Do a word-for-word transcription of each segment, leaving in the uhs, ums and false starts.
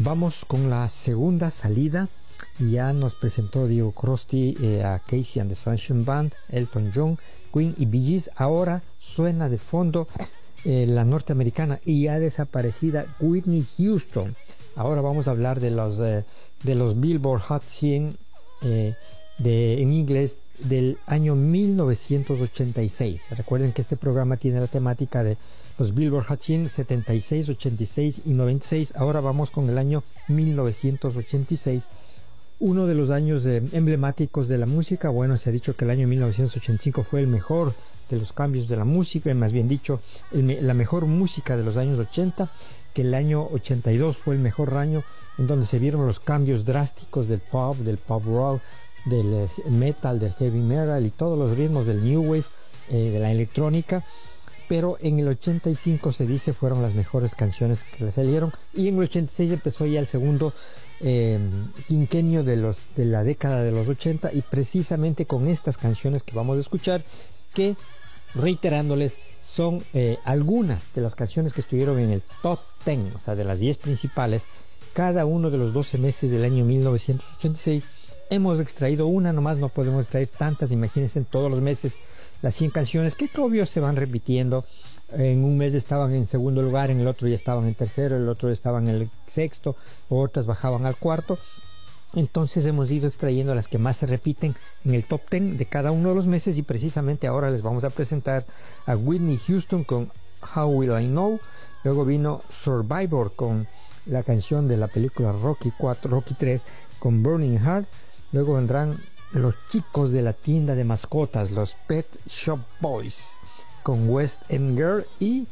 Vamos con la segunda salida. Ya nos presentó Diego Crosti eh, a Casey and the Sunshine Band, Elton John, Queen y Bee Gees. Ahora suena de fondo eh, la norteamericana y ya desaparecida Whitney Houston. Ahora vamos a hablar de los, eh, de los Billboard Hot cien eh, de, en inglés del año mil novecientos ochenta y seis. Recuerden que este programa tiene la temática de los Billboard Hot cien, setenta y seis, ochenta y seis y noventa y seis. Ahora vamos con el año mil novecientos ochenta y seis. Uno de los años eh, emblemáticos de la música. Bueno, se ha dicho que el año mil novecientos ochenta y cinco fue el mejor de los cambios de la música, y más bien dicho, el, la mejor música de los años ochenta, que el año ochenta y dos fue el mejor año en donde se vieron los cambios drásticos del pop, del pop rock, del eh, metal, del heavy metal y todos los ritmos del new wave, eh, de la electrónica. Pero en el ochenta y cinco se dice fueron las mejores canciones que le salieron, y en el ochenta y seis empezó ya el segundo eh, quinquenio de, los, de la década de los ochenta, y precisamente con estas canciones que vamos a escuchar, que reiterándoles son eh, algunas de las canciones que estuvieron en el top diez, o sea, de las diez principales, cada uno de los doce meses del año mil novecientos ochenta y seis. Hemos extraído una nomás, no podemos extraer tantas. Imagínense, en todos los meses las cien canciones que obvio se van repitiendo. En un mes estaban en segundo lugar, en el otro ya estaban en tercero, el otro estaban en el sexto, otras bajaban al cuarto. Entonces hemos ido extrayendo las que más se repiten en el top diez de cada uno de los meses, y precisamente ahora les vamos a presentar a Whitney Houston con How Will I Know. Luego vino Survivor con la canción de la película Rocky cuatro, Rocky tres, con Burning Heart. Luego vendrán los chicos de la tienda de mascotas, los Pet Shop Boys, con West End Girl, y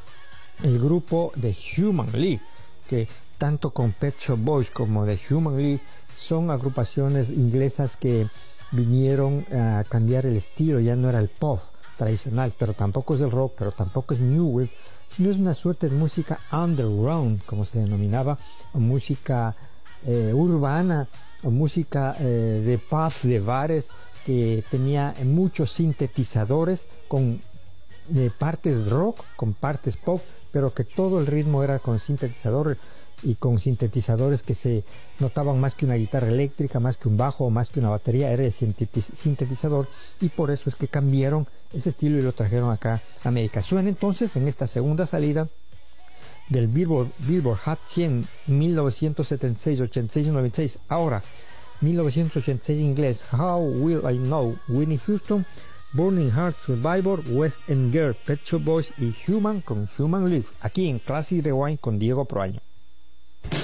el grupo de Human League, que tanto con Pet Shop Boys como de Human League son agrupaciones inglesas que vinieron a cambiar el estilo. Ya no era el pop tradicional, pero tampoco es el rock, pero tampoco es new wave, sino es una suerte de música underground, como se denominaba, o música eh, urbana, o música eh, de pubs, de bares, que tenía muchos sintetizadores con eh, partes rock, con partes pop, pero que todo el ritmo era con sintetizador, y con sintetizadores que se notaban más que una guitarra eléctrica, más que un bajo, más que una batería, era el sintetizador, y por eso es que cambiaron ese estilo y lo trajeron acá a América. Suena entonces en esta segunda salida del Billboard, Billboard Hot cien mil novecientos setenta y seis, ochenta y seis y noventa y seis. Ahora mil novecientos ochenta y seis en inglés, How Will I Know, Whitney Houston, Burning Heart, Survivor, West End Girl, Pet Shop Boys y Human con Human League, aquí en Classic Rewind con Diego Proaño.